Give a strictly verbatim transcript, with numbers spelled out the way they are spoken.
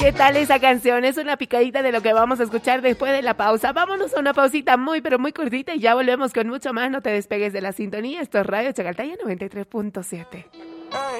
¿Qué tal esa canción? Es una picadita de lo que vamos a escuchar después de la pausa. Vámonos a una pausita muy, pero muy cortita y ya volvemos con mucho más. No te despegues de la sintonía. Esto es Radio Chacaltaya noventa y tres punto siete.